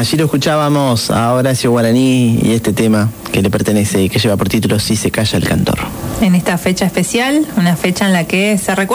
Allí lo escuchábamos a Horacio Guaraní y este tema que le pertenece y que lleva por título Si se calla el cantor. En esta fecha especial, una fecha en la que se recuerda